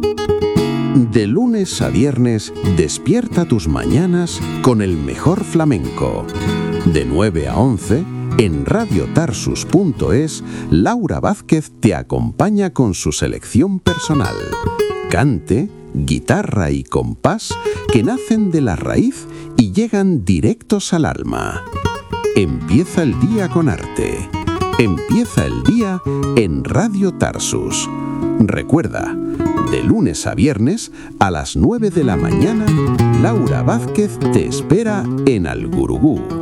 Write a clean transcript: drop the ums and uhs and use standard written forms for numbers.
De lunes a viernes, despierta tus mañanas con el mejor flamenco. De 9 a 11, en radiotarsus.es, Laura Vázquez te acompaña con su selección personal. Cante, guitarra y compás que nacen de la raíz y llegan directos al alma. Empieza el día con arte. Empieza el día en Radio Tarsus. Recuerda, de lunes a viernes a las 9 de la mañana, Laura Vázquez te espera en Algurugú.